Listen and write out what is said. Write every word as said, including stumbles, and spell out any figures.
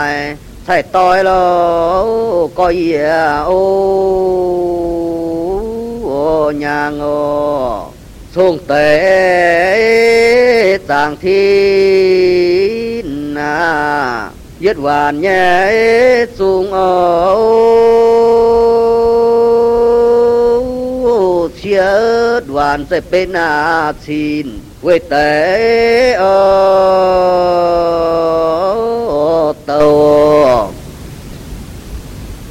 thầy tôi lo coi ô nhà ngô xuống tế tàng thiên à giết hoàn nhé xuống ô chia đoàn sẽ bên à xin quê tế ơi